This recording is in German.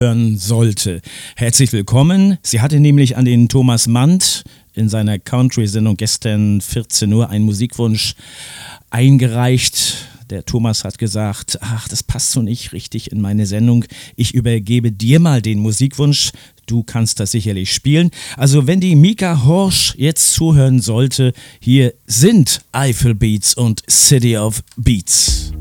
hören sollte. Herzlich willkommen. Sie hatte nämlich an den Thomas Mandt in seiner Country-Sendung gestern 14 Uhr einen Musikwunsch eingereicht. Der Thomas hat gesagt, ach, das passt so nicht richtig in meine Sendung. Ich übergebe dir mal den Musikwunsch. Du kannst das sicherlich spielen. Also wenn die Mika Horsch jetzt zuhören sollte, hier sind Eiffel Beats und City of Beats.